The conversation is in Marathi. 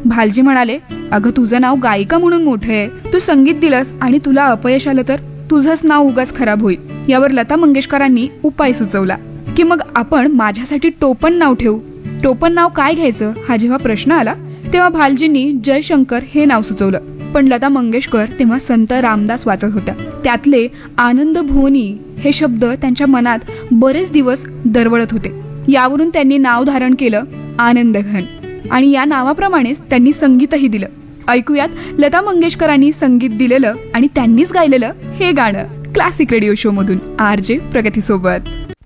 भालजी म्हणाले, अगं तुझं नाव गायिका म्हणून मोठं आहे, तू संगीत दिलंस आणि तुला अपयश आलं तर तुझंच नाव उगाच खराब होईल. यावर लता मंगेशकरांनी उपाय सुचवला की मग आपण माझ्यासाठी टोपण नाव ठेवू. टोपण नाव काय घ्यायचं हा जेव्हा प्रश्न आला तेव्हा भालजींनी जयशंकर हे नाव सुचवलं. पण लता मंगेशकर तेव्हा संत रामदास वाचत होत्या. त्यातले आनंद भुवनी हे शब्द त्यांच्या मनात बरेच दिवस दरवळत होते. यावरून त्यांनी नाव धारण केलं आनंदघन आणि या नावाप्रमाणेच त्यांनी संगीतही दिलं. ऐकूयात लता मंगेशकरांनी संगीत दिलेलं आणि त्यांनीच गायलेलं हे गाणं क्लासिक रेडिओ शो मधून RJ प्रगती सोबत.